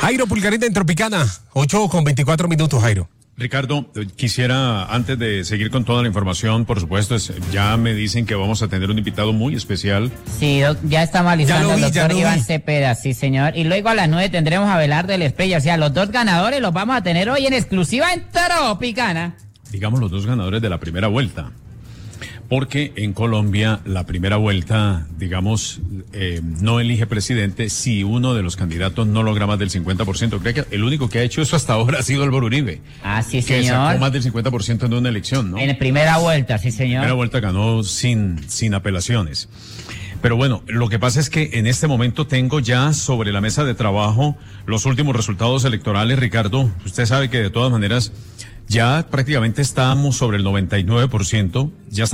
Jairo Pulgarita en Tropicana, 8:24, Jairo. Ricardo, quisiera, antes de seguir con toda la información, por supuesto, ya me dicen que vamos a tener un invitado muy especial. Sí, ya estamos alisando al doctor Iván Cepeda, sí señor. Y luego a las 9 tendremos a Abelardo de la Espriella. O sea, los dos ganadores los vamos a tener hoy en exclusiva en Tropicana. Digamos los dos ganadores de la primera vuelta. Porque en Colombia la primera vuelta, digamos, no elige presidente si uno de los candidatos no logra más del 50%. Creo que el único que ha hecho eso hasta ahora ha sido Álvaro Uribe. Ah, sí, que señor. Sacó más del 50% en una elección, ¿no? En primera vuelta, sí, señor. En primera vuelta ganó sin apelaciones. Pero bueno, lo que pasa es que en este momento tengo ya sobre la mesa de trabajo los últimos resultados electorales, Ricardo. Usted sabe que de todas maneras ya prácticamente estamos sobre el 99%,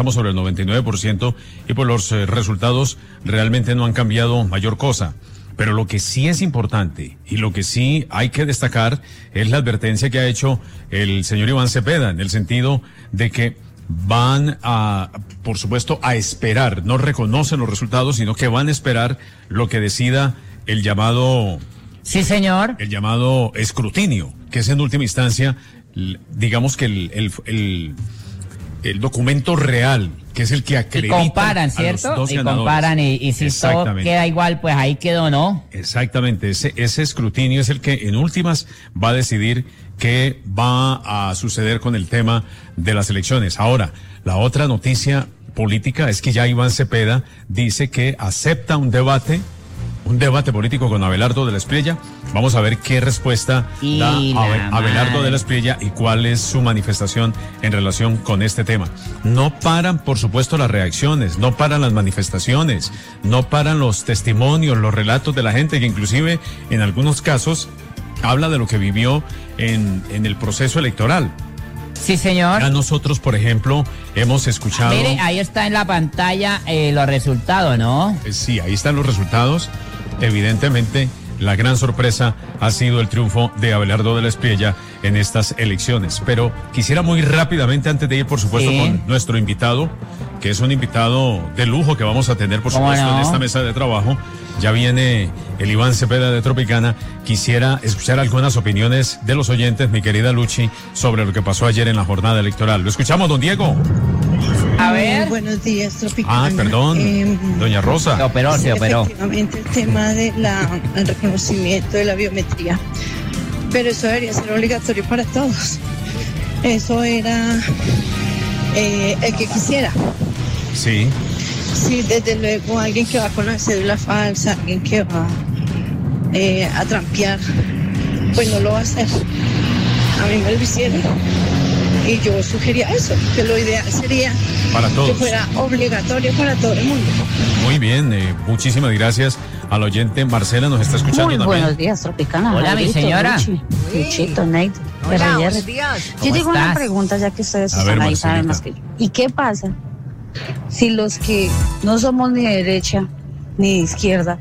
y pues los resultados realmente no han cambiado mayor cosa. Pero lo que sí es importante y lo que sí hay que destacar es la advertencia que ha hecho el señor Iván Cepeda, en el sentido de que van a, por supuesto, a esperar, no reconocen los resultados, sino que van a esperar lo que decida el llamado... Sí, señor. El llamado escrutinio, que es en última instancia, digamos que el documento real, que es el que acredita. Y comparan, ¿cierto? Y comparan, y si todo queda igual, pues ahí quedó, ¿no? Exactamente, ese escrutinio es el que en últimas va a decidir qué va a suceder con el tema de las elecciones. Ahora, la otra noticia política es que ya Iván Cepeda dice que acepta un debate político con Abelardo de la Espriella. Vamos a ver qué respuesta da Abelardo de la Espriella y cuál es su manifestación en relación con este tema. No paran, por supuesto, las reacciones, no paran las manifestaciones, no paran los testimonios, los relatos de la gente, que inclusive en algunos casos habla de lo que vivió en el proceso electoral. Sí, señor. Ya nosotros, por ejemplo, hemos escuchado... Mire, ahí está en la pantalla los resultados, ¿no? Sí, ahí están los resultados. Evidentemente, la gran sorpresa ha sido el triunfo de Abelardo de la Espriella en estas elecciones. Pero quisiera muy rápidamente, antes de ir, por supuesto, con nuestro invitado, que es un invitado de lujo que vamos a tener, por supuesto, en esta mesa de trabajo. Ya viene el Iván Cepeda de Tropicana. Quisiera escuchar algunas opiniones de los oyentes, mi querida Luchi, sobre lo que pasó ayer en la jornada electoral. Lo escuchamos, don Diego. A ver. Buenos días, Tropicana. Perdón, doña Rosa. Se operó. Efectivamente, el tema del reconocimiento de la biometría. Pero eso debería ser obligatorio para todos. Eso era el que quisiera. Sí. Sí, desde luego, alguien que va con la cédula falsa, alguien que va a trampear, pues no lo va a hacer. A mí me lo hicieron. Y yo sugería eso, que lo ideal sería para todos, que fuera obligatorio para todo el mundo. Muy bien, muchísimas gracias al oyente. Marcela nos está escuchando muy también. Buenos días, Tropicana. Hola, mi señora. Luchito, Nate. Hola, buenos días. Yo tengo una pregunta, ya que ustedes están ahí, saben más que yo. ¿Y qué pasa si los que no somos ni de derecha ni de izquierda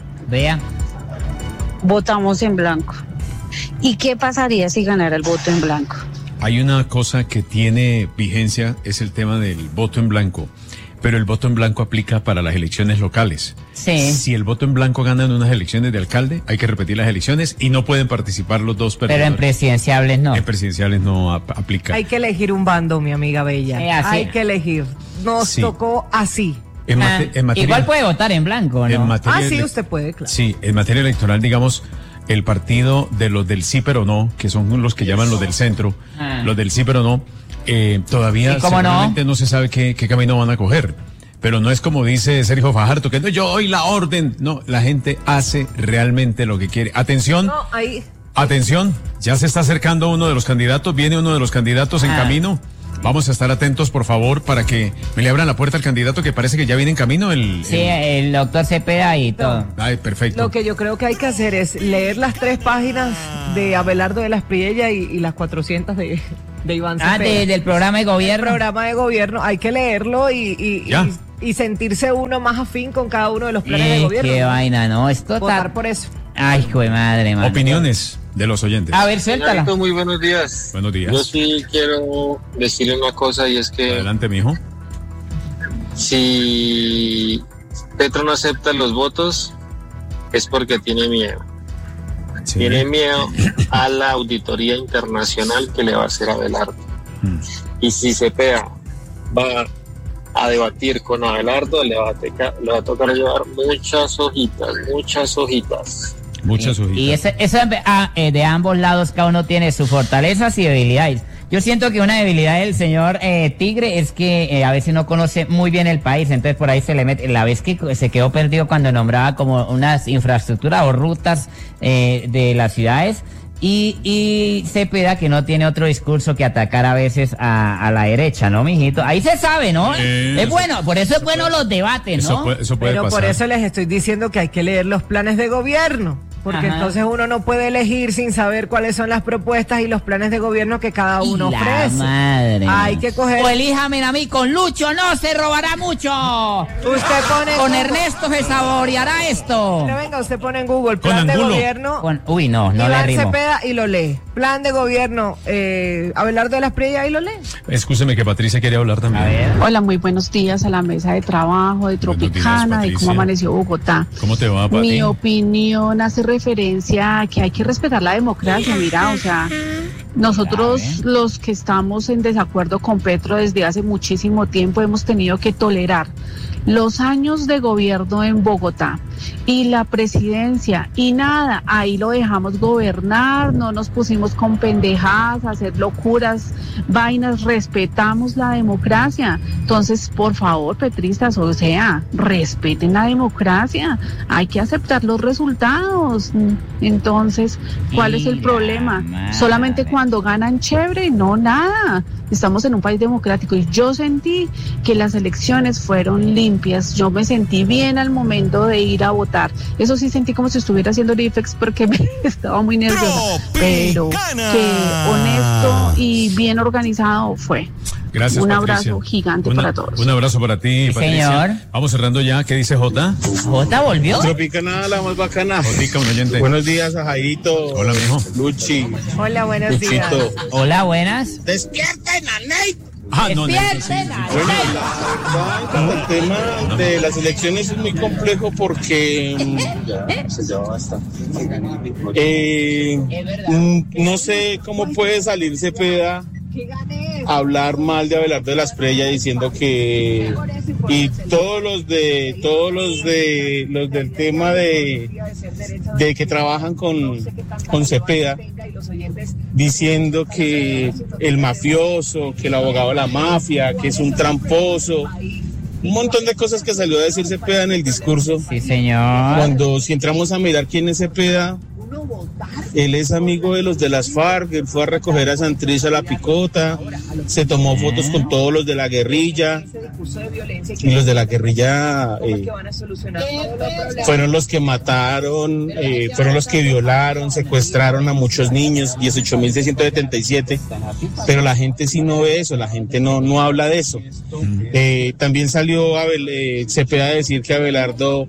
votamos en blanco? ¿Y qué pasaría si ganara el voto en blanco? Hay una cosa que tiene vigencia, es el tema del voto en blanco, pero el voto en blanco aplica para las elecciones locales. Sí. Si el voto en blanco gana en unas elecciones de alcalde, hay que repetir las elecciones y no pueden participar los dos perdedores. Pero en presidenciales no. En presidenciales no aplica. Hay que elegir un bando, mi amiga bella. Hay que elegir. Nos tocó así. En materia, igual puede votar en blanco, ¿no? Sí, usted puede, claro. Sí, en materia electoral, digamos, el partido de los del sí pero no, que son los que llaman los del centro, los del sí pero no, todavía seguramente no se sabe qué camino van a coger. Pero no es como dice Sergio Fajardo, que no, yo doy la orden. No, la gente hace realmente lo que quiere. Atención, atención, ya se está acercando uno de los candidatos, viene uno de los candidatos en camino. Vamos a estar atentos, por favor, para que me le abran la puerta al candidato, que parece que ya viene en camino. El doctor Cepeda y todo. Ay, perfecto. Lo que yo creo que hay que hacer es leer las 3 páginas de Abelardo de la Espriella y las 400 de Iván Cepeda. Del programa de gobierno. El programa de gobierno, hay que leerlo y sentirse uno más afín con cada uno de los planes de gobierno. Qué vaina, ¿no? Esto votar por eso. Ay, hijo de madre, man. Opiniones de los oyentes. A ver, suéltala. Señorito, muy buenos días. Buenos días. Yo sí quiero decirle una cosa, y es que... Adelante, mijo. Si Petro no acepta los votos, es porque tiene miedo. Sí. Tiene miedo a la auditoría internacional que le va a hacer a Abelardo. Y si Cepeda va a debatir con Abelardo, le va a tocar llevar muchas hojitas. Y eso de ambos lados, cada uno tiene sus fortalezas y debilidades. Yo siento que una debilidad del señor Tigre es que a veces no conoce muy bien el país, entonces por ahí se le mete. La vez que se quedó perdido cuando nombraba como unas infraestructuras o rutas de las ciudades, y Cepeda, que no tiene otro discurso que atacar a veces a la derecha, ¿no, mijito? Ahí se sabe, ¿no? Es bueno, por eso es bueno los debates, ¿no? Eso puede Pero pasar. por eso les estoy diciendo que hay que leer los planes de gobierno. Porque entonces uno no puede elegir sin saber cuáles son las propuestas y los planes de gobierno que cada uno ofrece. Madre. Hay que coger. O elíjame a mí con Lucho, no se robará mucho. Usted pone. Con Ernesto se saboreará esto. Venga, usted pone en Google plan de gobierno. Uy, no le Iván rimo. Cepeda y lo lee. Plan de gobierno, Abelardo de las Priellas y lo lee. Escúcheme que Patricia quería hablar también. A ver. Hola, muy buenos días a la mesa de trabajo de Tropicana, de cómo amaneció Bogotá. ¿Cómo te va, Pati? Mi opinión hace referencia a que hay que respetar la democracia. Mira, o sea, nosotros los que estamos en desacuerdo con Petro desde hace muchísimo tiempo hemos tenido que tolerar los años de gobierno en Bogotá y la presidencia y nada, ahí lo dejamos gobernar, no nos pusimos con pendejadas, a hacer locuras, vainas, respetamos la democracia. Entonces, por favor, petristas, o sea, respeten la democracia, hay que aceptar los resultados. Entonces, ¿cuál es el problema? Solamente cuando ganan chévere, no nada. Estamos en un país democrático y yo sentí que las elecciones fueron limpias, yo me sentí bien al momento de ir a votar. Eso sí sentí como si estuviera haciendo el IFEX porque estaba muy nerviosa, pero que honesto y bien organizado fue. Gracias, un Patricia. abrazo gigante para todos. Un abrazo para ti, Sí, Patricia. señor. Vamos cerrando ya. ¿Qué dice Jota? ¿Jota volvió? Tropicana, la más bacana. Jotica, un oyente. Buenos días a Jairito. Hola, mijo. Luchi. Hola, buenos días. Luchito. Hola, buenas. ¡Despierten a Ney! No, Despierten, Bueno, el tema de las elecciones es muy complejo porque no sé cómo puede salir Cepeda a hablar mal de Abelardo de las Priellas diciendo que y todos los del tema de que trabajan con Cepeda diciendo que el mafioso, que el abogado de la mafia, que es un tramposo, un montón de cosas que salió a decir Cepeda en el discurso. Sí, señor. Cuando si entramos a mirar quién es Cepeda, él es amigo de los de las FARC, él fue a recoger a Santrich a la picota, se tomó fotos con todos los de la guerrilla, y los de la guerrilla fueron los que mataron, fueron los que violaron, secuestraron a muchos niños, 18.677, pero la gente sí no ve eso, la gente no habla de eso. También salió Cepeda a decir que Abelardo...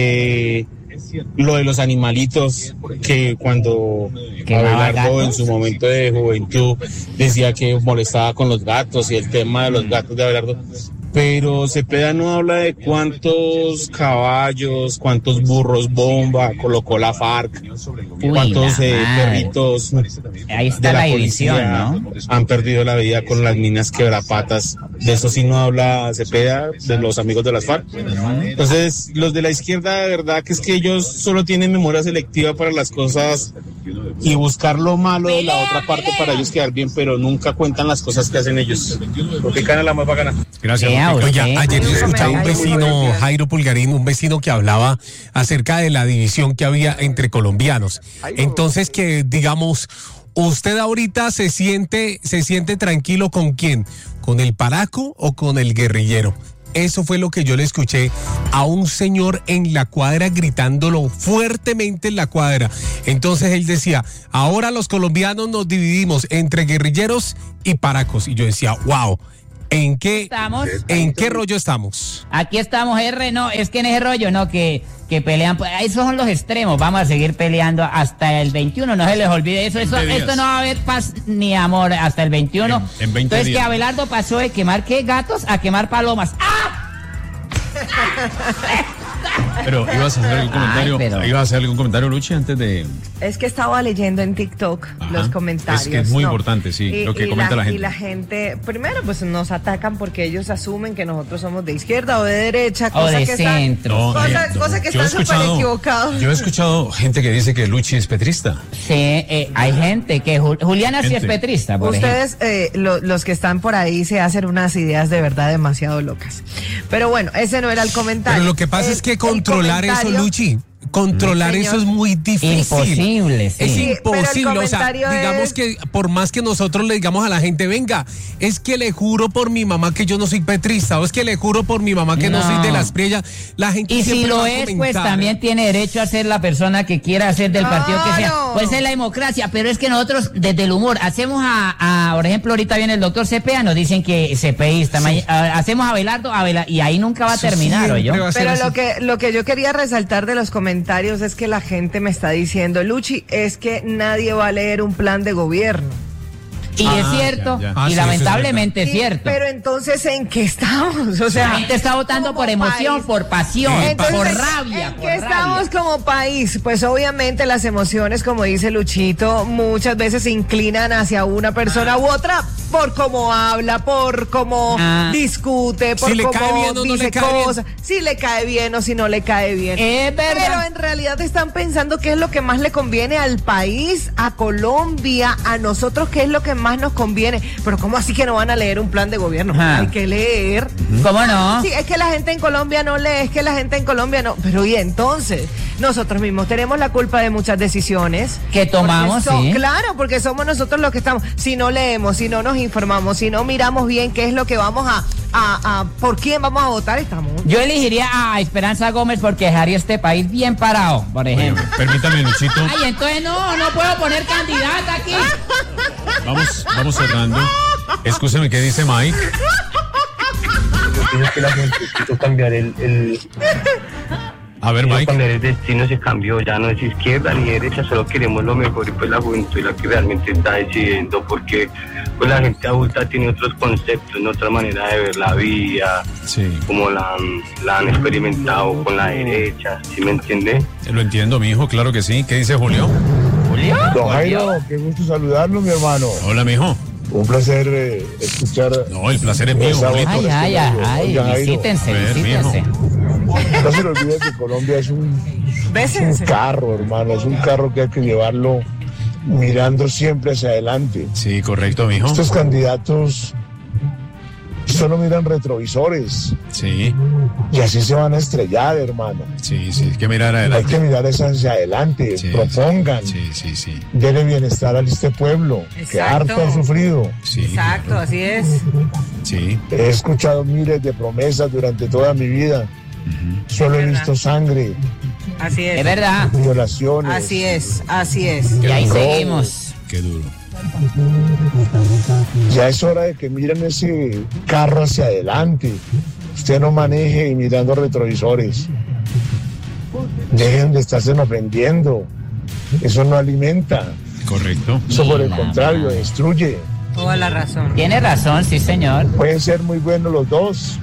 lo de los animalitos, que cuando Abelardo en su momento de juventud decía que molestaba con los gatos y el tema de los gatos de Abelardo, pero Cepeda no habla de cuántos caballos, cuántos burros bomba colocó la FARC, cuántos perritos ahí está de la división, policía, ¿no? han perdido la vida con las minas quebrapatas. De eso sí no habla Cepeda, de los amigos de las FARC. Entonces, los de la izquierda, de verdad que es que ellos solo tienen memoria selectiva para las cosas y buscar lo malo de la otra parte para ellos quedar bien, pero nunca cuentan las cosas que hacen ellos. Tropicana, la más bacana. Gracias. Oiga, ayer yo escuchaba un vecino, Jairo Pulgarín, un vecino que hablaba acerca de la división que había entre colombianos. Entonces, que digamos, usted ahorita se siente tranquilo ¿con quién? ¿Con el paraco o con el guerrillero? Eso fue lo que yo le escuché a un señor en la cuadra gritándolo fuertemente en la cuadra. Entonces él decía, ahora los colombianos nos dividimos entre guerrilleros y paracos. Y yo decía, wow. ¿En qué rollo estamos? Aquí estamos, no, es que en ese rollo, no, que pelean, esos son los extremos, vamos a seguir peleando hasta el 21, no se les olvide eso, esto no va a haber paz ni amor hasta el 21. En 20 Entonces días. que Abelardo pasó de quemar, ¿qué? Gatos a quemar palomas. ¡Ah! Pero ibas a hacer algún comentario, ibas a hacer algún comentario, Luchi, antes de... Es que estaba leyendo en TikTok los comentarios. Es que es muy importante, sí, lo que comenta la gente. Y la gente, primero, pues nos atacan porque ellos asumen que nosotros somos de izquierda o de derecha, o de centro. Cosa que están súper equivocados. Yo he escuchado gente que dice que Luchi es petrista. Sí, hay gente que... Juliana sí es petrista, por Ustedes, los que están por ahí, se hacen unas ideas de verdad demasiado locas. Pero bueno, ese no era el comentario. Pero lo que pasa es que controlar eso, Luchi, controlar eso es muy difícil. Imposible, sí. Es imposible. O sea, digamos que por más que nosotros le digamos a la gente, venga, es que le juro por mi mamá que yo no soy petrista, o es que le juro por mi mamá que no soy de las Priellas, la gente y siempre si lo va a es, comentar. pues también tiene derecho a ser la persona que quiera ser del partido que sea. Pues es la democracia, pero es que nosotros desde el humor hacemos por ejemplo, ahorita viene el doctor Cepeda, nos dicen que cepeísta, hacemos a Abelardo, y ahí nunca va a terminar, ¿o yo? Pero lo que yo quería resaltar de los comentarios es que la gente me está diciendo, Luchi, es que nadie va a leer un plan de gobierno. Y es cierto, y lamentablemente es cierto. Pero entonces, ¿en qué estamos? O sea, la gente está votando por emoción, por pasión, entonces, por rabia. ¿En qué estamos como país? Pues obviamente las emociones, como dice Luchito, muchas veces se inclinan hacia una persona u otra por cómo habla, por cómo discute, por cómo dice cosas, si le cae bien o si no le cae bien. Es verdad. Pero en realidad están pensando qué es lo que más le conviene al país, a Colombia, a nosotros, qué es lo que más nos conviene. Pero ¿cómo así que no van a leer un plan de gobierno? Hay que leer. ¿Cómo no? Sí, es que la gente en Colombia no lee, es que la gente en Colombia no. Pero y entonces, nosotros mismos tenemos la culpa de muchas decisiones que tomamos, sí. Claro, porque somos nosotros los que estamos. Si no leemos, si no nos informamos, si no miramos bien qué es lo que vamos por quién vamos a votar, estamos. Yo elegiría a Esperanza Gómez porque dejaría este país bien parado, por ejemplo. Oye, permítame, Luchito. Ay, entonces no puedo poner candidata aquí. Vamos cerrando. Escúcheme, ¿qué dice Mike? Yo pienso que la gente quiso cambiar A ver, Mike. Cambiar el destino se cambió, ya no es izquierda ni derecha, solo queremos lo mejor y pues la juventud es la que realmente está decidiendo, porque pues la gente adulta tiene otros conceptos, otra manera de ver la vida, como la han experimentado con la derecha, ¿sí me entiende? Lo entiendo, mi hijo, claro que sí. ¿Qué dice Julio? Don Jairo, qué gusto saludarlo, mi hermano. Hola, mi hijo. Un placer escuchar. No, el placer es mío. Ay, visítense. No se le olvide que Colombia es un carro, hermano. Es un carro que hay que llevarlo mirando siempre hacia adelante. Sí, correcto, mijo. Estos candidatos solo miran retrovisores. Sí. Y así se van a estrellar, hermano. Sí, hay que mirar adelante. Hay que mirar hacia adelante, propongan. Sí. Denle bienestar a este pueblo, que harto ha sufrido. Sí. Exacto, así es. Sí. He escuchado miles de promesas durante toda mi vida. Solo he visto sangre. Así es. Es verdad. Violaciones. Así es. Y ahí seguimos. Qué duro. Ya es hora de que miren ese carro hacia adelante. Usted no maneje mirando retrovisores. Dejen de estarse ofendiendo. Eso no alimenta. Correcto. Eso por el contrario destruye. Toda la razón. Tiene razón, sí, señor. Pueden ser muy buenos los dos,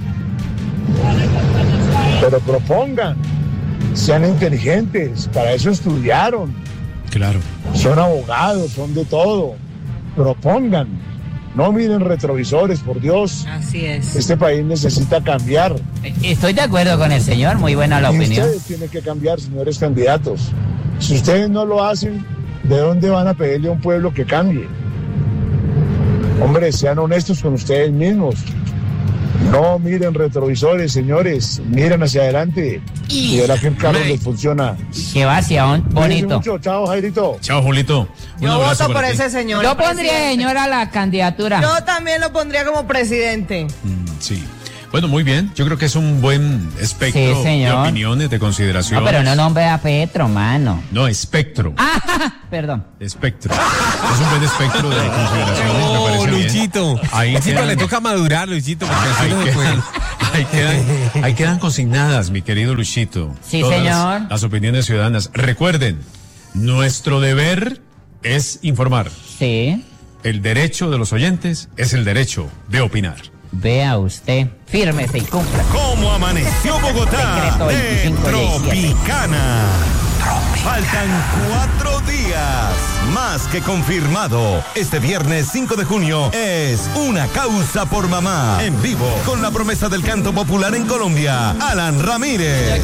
pero propongan. Sean inteligentes. Para eso estudiaron. Claro. Son abogados, son de todo. Propongan. No miren retrovisores, por Dios. Así es. Este país necesita cambiar. Estoy de acuerdo con el señor, muy buena la opinión. Ustedes tienen que cambiar, señores candidatos. Si ustedes no lo hacen, ¿de dónde van a pedirle a un pueblo que cambie? Hombre, sean honestos con ustedes mismos. No miren retrovisores, señores. Miren hacia adelante. Y verá que el carro les funciona. Que va hacia bonito. Mucho. Chao, Jairito. Chao, Julito. Yo voto por ese señor. Yo pondría, señora, la candidatura. Yo también lo pondría como presidente. Sí. Bueno, muy bien. Yo creo que es un buen espectro de opiniones, de consideraciones. No, pero no nombre a Petro, mano. No, espectro. Perdón. Espectro. Es un buen espectro de consideraciones, me parece Luchito. Bien. Ahí le toca madurar, Luchito, porque ahí quedan consignadas, mi querido Luchito. Sí, todas señor. Las opiniones ciudadanas. Recuerden, nuestro deber es informar. Sí. El derecho de los oyentes es el derecho de opinar. Vea usted, fírmese y cumpla. ¿Cómo amaneció Bogotá? Decreto De 25 y 17. Tropicana. Faltan 4 días. Más que confirmado. Este viernes 5 de junio es Una Causa por Mamá. En vivo, con la promesa del canto popular en Colombia, Alan Ramírez.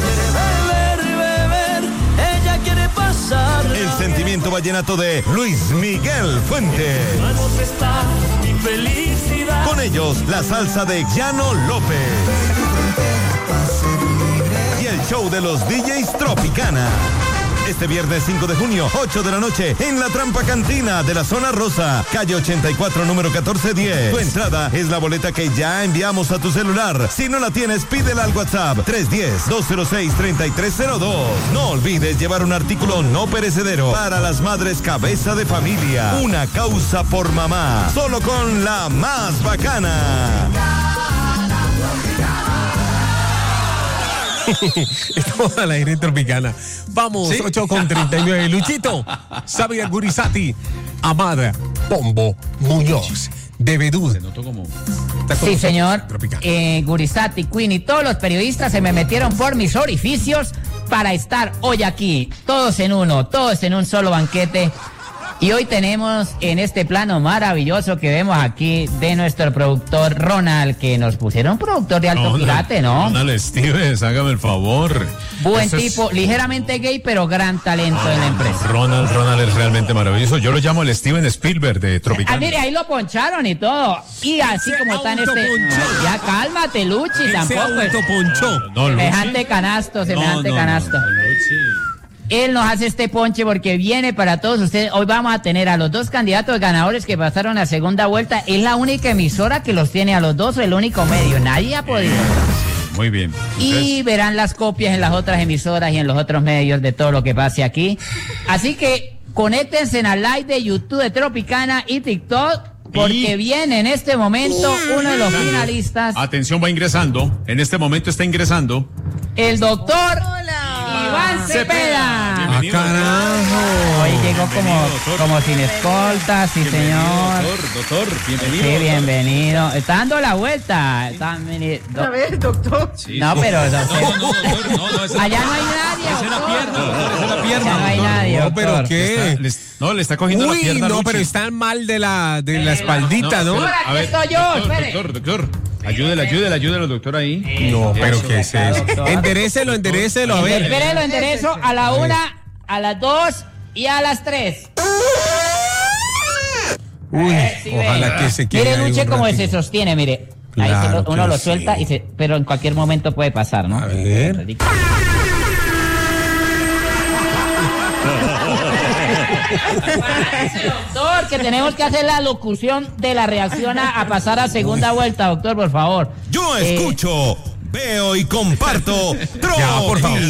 Ella quiere pasar. El sentimiento vallenato de Luis Miguel Fuentes. Con ellos, la salsa de Llano López. Y el show de los DJs Tropicana. Este viernes 5 de junio, 8 de la noche, en la Trampa Cantina de la Zona Rosa, calle 84, número 1410. Tu entrada es la boleta que ya enviamos a tu celular. Si no la tienes, pídela al WhatsApp 310-206-3302. No olvides llevar un artículo no perecedero para las madres cabeza de familia. Una Causa por Mamá, solo con la más bacana. Estamos al aire en Tropicana. Vamos, ¿sí? 8:39. Luchito, Sabia Gurizati, Amada, Pombo, Muñoz, de Bedú. Sí, señor. Gurizati, Queen y todos los periodistas se me metieron por mis orificios para estar hoy aquí, todos en uno, todos en un solo banquete. Y hoy tenemos en este plano maravilloso que vemos aquí de nuestro productor Ronald, que nos pusieron un productor de alto quilate, ¿no? Ronald Stevens, hágame el favor. Buen tipo, ligeramente gay, pero gran talento en la empresa. Ronald es realmente maravilloso. Yo lo llamo el Steven Spielberg de Tropicana. Mire, ahí lo poncharon y todo. Y así como está en este... Ya cálmate, Luchi, tampoco. Semejante canasto, semejante canasto. Él nos hace este ponche porque viene para todos ustedes. Hoy vamos a tener a los dos candidatos ganadores que pasaron a segunda vuelta. Es la única emisora que los tiene a los dos, o el único medio. Nadie ha podido. Muy bien. Y verán las copias en las otras emisoras y en los otros medios de todo lo que pase aquí. Así que conéctense al live de YouTube de Tropicana y TikTok, porque viene en este momento uno de los finalistas. Atención, va ingresando. En este momento está ingresando el doctor Iván Cepeda. Carajo. Hoy llegó como sin escolta, sí, señor. Doctor, bienvenido. Sí, bienvenido. Está dando la vuelta. A ver, doctor. Sí, no, pero allá no hay nadie. Esa es la pierna, esa es la pierna. Ya no hay nadie. No, pero ¿qué? Le está cogiendo la pierna. No, pero están mal de la espaldita, ¿no? A ver, estoy yo, doctor. Ayúdelo, doctor, ahí. No, pero ¿qué es eso? Enderécelo, a ver. Espere, lo enderezo a la 1, a las 2 y a las 3. Uy, ojalá que se quede. Mire, Luche, cómo se sostiene, mire. Ahí uno lo suelta, pero en cualquier momento puede pasar, ¿no? A ver. Doctor, que tenemos que hacer la locución de la reacción a pasar a segunda vuelta, doctor, por favor. Yo escucho, veo y comparto. Ya, por favor.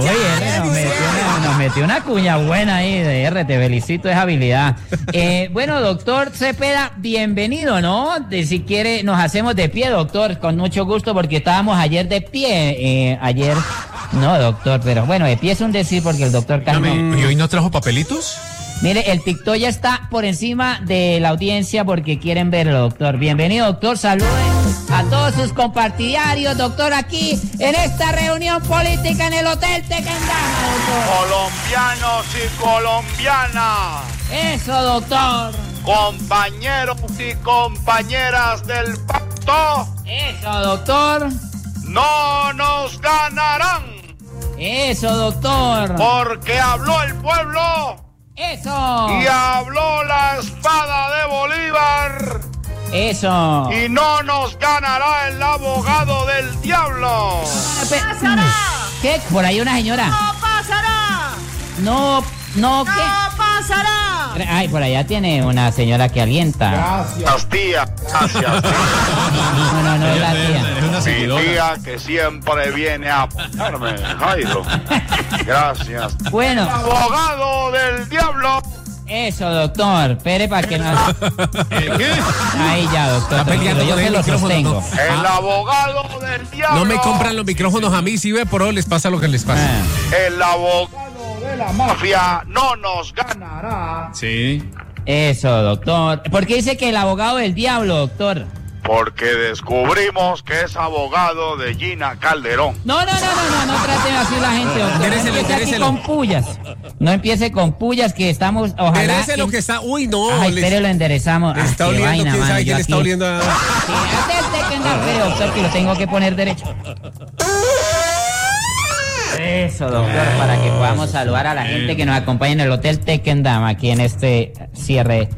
Nos metió una cuña buena ahí de R, te felicito, es habilidad. Bueno, doctor Cepeda, bienvenido, ¿no? Si quiere, nos hacemos de pie, doctor, con mucho gusto, porque estábamos ayer de pie. No, doctor, pero bueno, de pie es un decir porque el doctor ¿Y hoy no trajo papelitos? Mire, el TikTok ya está por encima de la audiencia porque quieren verlo, doctor. Bienvenido, doctor. Salude a todos sus compartidarios, doctor, aquí en esta reunión política en el Hotel Tequendama, doctor. Colombianos y colombianas. Eso, doctor. Compañeros y compañeras del pacto. Eso, doctor. No nos ganarán. Eso, doctor. Porque habló el pueblo. Eso. Y habló la espada de Bolívar. Eso. Y no nos ganará el abogado del diablo. ¡Pasará! ¿Qué? Por ahí una señora. ¡No pasará! No, ¿qué? ¡No pasará! Ay, por allá tiene una señora que alienta. Gracias, tía. Gracias. No es la tía. Es una seguidora. Mi tía que siempre viene a apoyarme, Jairo. Gracias. Bueno. Abogado del diablo. Eso, doctor. Espere para que no... ¿Qué? Ahí ya, doctor. Está peleando yo con se el lo micrófono, sostengo. El abogado del diablo. No me compran los micrófonos a mí, si ve, por hoy les pasa lo que les pasa. El abogado de la mafia no nos ganará. Sí. Eso, doctor. ¿Por qué dice que el abogado del diablo, doctor? porque descubrimos que es abogado de Gina Calderón. No traten así la gente, doctor. Entéréselo. Con pullas. No empiece con pullas, que estamos, ojalá. Entéréselo que está, uy, no. Ay, pero lo enderezamos. Le está oliendo, vaina, quién mano, sabe quién le está aquí. oliendo a... Doctor, que lo tengo que poner derecho. Eso, doctor, para que podamos saludar a la gente que nos acompaña en el Hotel Tequendam aquí en este cierre.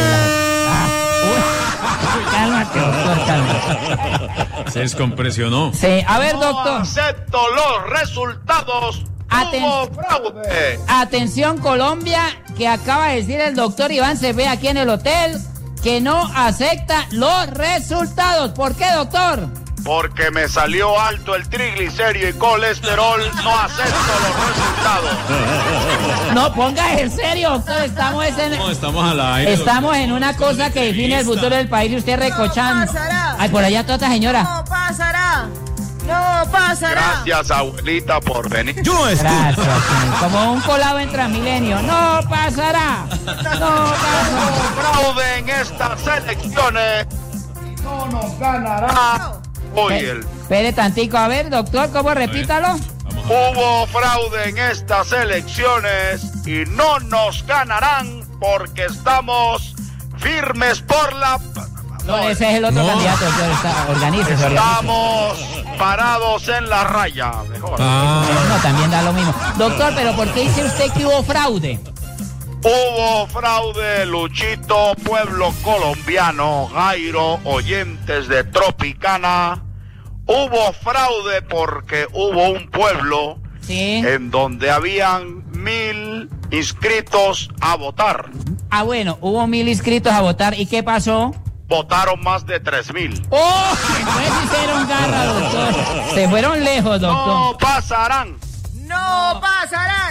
Cálmate, doctor, cálmate. Se descompresionó. Sí, a ver, doctor. No acepto los resultados. Hubo fraude. Atención, Colombia, que acaba de decir el doctor Iván Cepeda aquí en el hotel que no acepta los resultados. ¿Por qué, doctor? Porque me salió alto el triglicérido y colesterol, no acepto los resultados. No, ponga en serio, doctor, estamos al aire. Estamos en una cosa que define el futuro del país y usted recochando. No pasará. Ay, por allá toda esta señora. No pasará. No pasará. Gracias, abuelita, por venir. Gracias, como un colado en Transmilenio. No pasará. No pasará. Fraude en estas elecciones. No nos ganará. Hoy Espere tantico, a ver, doctor, ¿cómo? Repítalo. Hubo fraude en estas elecciones y no nos ganarán porque estamos firmes por la... No, ese es el otro candidato, doctor. Organícese. Estamos parados en la raya. Mejor. No, también da lo mismo. Doctor, pero ¿por qué dice usted que hubo fraude? Hubo fraude, Luchito, pueblo colombiano, Jairo, oyentes de Tropicana. Hubo fraude porque hubo un pueblo en donde habían 1,000 inscritos a votar. Ah, bueno, hubo 1,000 inscritos a votar. ¿Y qué pasó? Votaron más de 3,000. ¡Oh! Entonces hicieron garra, doctor. Se fueron lejos, doctor. No pasarán. No pasarán.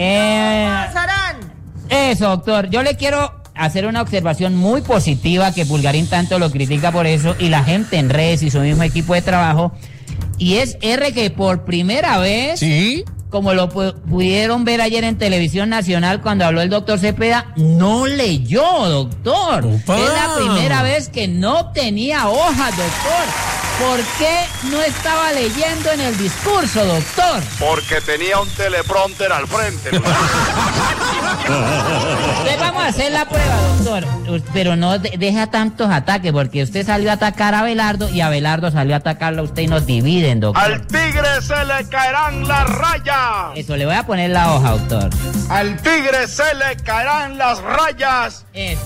No pasarán. Eso, doctor. Yo le quiero hacer una observación muy positiva, que Pulgarín tanto lo critica por eso, y la gente en redes y su mismo equipo de trabajo. Y es que por primera vez, ¿sí?, como lo pudieron ver ayer en Televisión Nacional cuando habló el doctor Cepeda, no leyó, doctor. ¡Opa! Es la primera vez que no tenía hojas, doctor. ¿Por qué no estaba leyendo en el discurso, doctor? Porque tenía un teleprompter al frente. Entonces vamos a hacer la prueba, doctor. Pero no deja tantos ataques, porque usted salió a atacar a Abelardo y Abelardo salió a atacarlo a usted y nos dividen, doctor. Al tigre se le caerán las rayas. Eso, le voy a poner la hoja, doctor. Al tigre se le caerán las rayas. Eso.